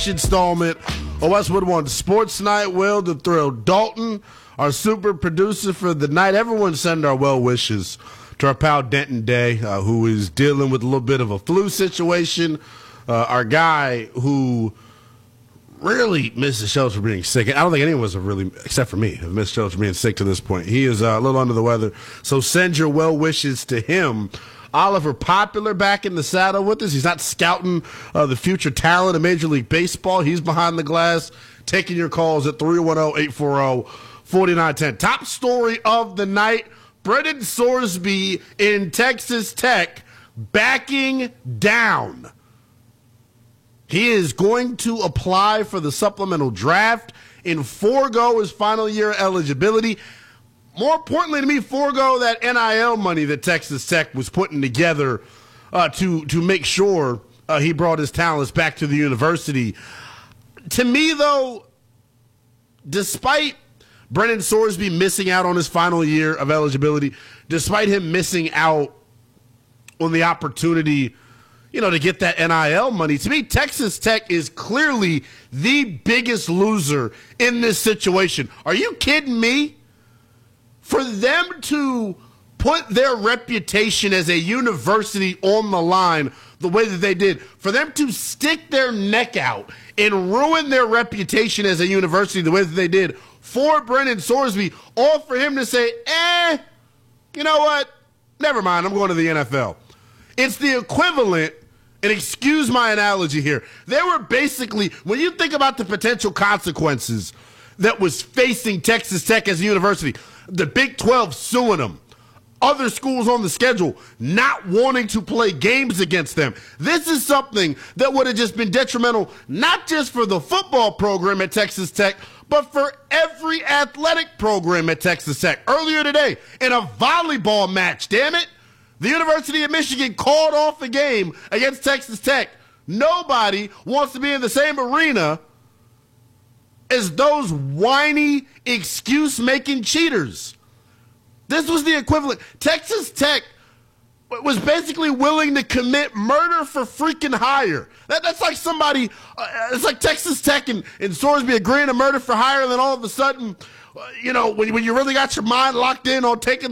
fresh installment of Westwood One Sports Night. Will the Thrill Dalton, our super producer for the night. Everyone send our well wishes to our pal Denton Day, who is dealing with a little bit of a flu situation. Our guy who really missed the shows for being sick. I don't think anyone was really, except for me, have missed shows for being sick to this point. He is a little under the weather. So send your well wishes to him. Oliver Popular back in the saddle with us. He's not scouting the future talent of Major League Baseball. He's behind the glass, taking your calls at 310-840-4910. Top story of the night, Brennan Sorsby in Texas Tech backing down. He is going to apply for the supplemental draft and forego his final year eligibility. More importantly to me, forego that NIL money that Texas Tech was putting together to make sure he brought his talents back to the university. To me, though, despite Brennan Sorsby missing out on his final year of eligibility, despite him missing out on the opportunity, to get that NIL money, to me, Texas Tech is clearly the biggest loser in this situation. Are you kidding me? For them to put their reputation as a university on the line the way that they did, for them to stick their neck out and ruin their reputation as a university the way that they did for Brennan Sorsby, all for him to say, you know what? Never mind, I'm going to the NFL. It's the equivalent, and excuse my analogy here, they were basically, when you think about the potential consequences that was facing Texas Tech as a university, the Big 12 suing them, other schools on the schedule not wanting to play games against them. This is something that would have just been detrimental, not just for the football program at Texas Tech, but for every athletic program at Texas Tech. Earlier today, in a volleyball match, damn it, the University of Michigan called off a game against Texas Tech. Nobody wants to be in the same arena as those whiny, excuse-making cheaters. This was the equivalent. Texas Tech was basically willing to commit murder for freaking hire. That's like somebody, it's like Texas Tech and Sorsby agreeing to murder for hire, and then all of a sudden, when you really got your mind locked in on taking